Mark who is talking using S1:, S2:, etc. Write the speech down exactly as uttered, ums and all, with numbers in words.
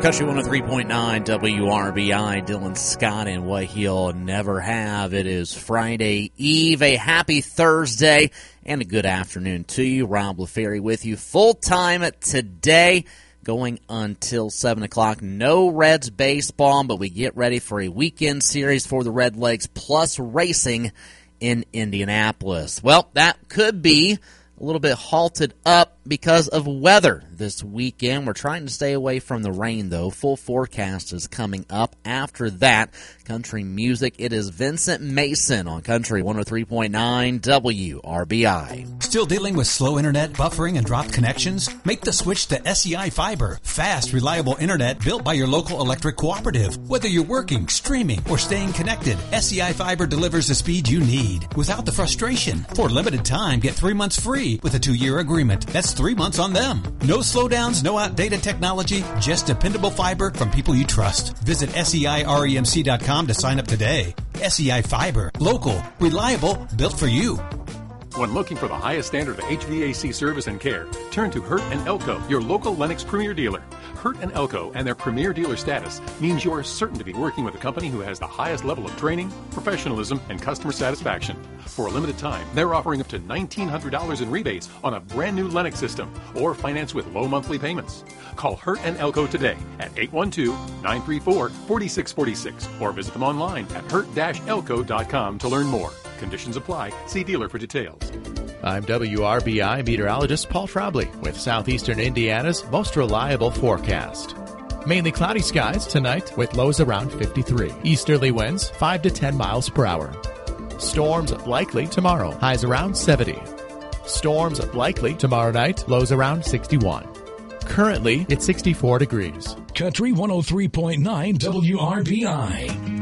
S1: Country one oh three point nine W R B I, Dylan Scott and what he'll never have. It is Friday Eve, a happy Thursday, and a good afternoon to you. Rob LaFerry with you full time today, going until seven o'clock. No Reds baseball, but we get ready for a weekend series for the Red Legs plus racing in Indianapolis. Well, that could be a little bit halted up because of weather this weekend. We're trying to stay away from the rain, though. Full forecast is coming up. After that, country music. It is Vincent Mason on Country one oh three point nine W R B I.
S2: Still dealing with slow internet, buffering, and dropped connections? Make the switch to S E I Fiber. Fast, reliable internet built by your local electric cooperative. Whether you're working, streaming, or staying connected, S E I Fiber delivers the speed you need without the frustration. For a limited time, get three months free with a two-year agreement. That's three months on them. No slowdowns, no outdated technology, just dependable fiber from people you trust. Visit S E I remc dot com to sign up today. S E I Fiber. Local, reliable, built for you.
S3: When looking for the highest standard of H V A C service and care, turn to Hurt and Elko, your local Lennox Premier dealer. Hurt and Elko and their Premier dealer status means you are certain to be working with a company who has the highest level of training, professionalism, and customer satisfaction. For a limited time, they're offering up to nineteen hundred dollars in rebates on a brand new Lennox system or finance with low monthly payments. Call Hurt and Elko today at eight one two, nine three four, four six four six or visit them online at hurt dash elko dot com to learn more. Conditions apply. See dealer for details.
S4: I'm W R B I meteorologist Paul Trombley with Southeastern Indiana's most reliable forecast. Mainly cloudy skies tonight with lows around fifty-three. Easterly winds five to ten miles per hour. Storms likely tomorrow, highs around seventy. Storms likely tomorrow night, lows around sixty-one. Currently, it's sixty-four degrees.
S5: Country one oh three point nine W R B I.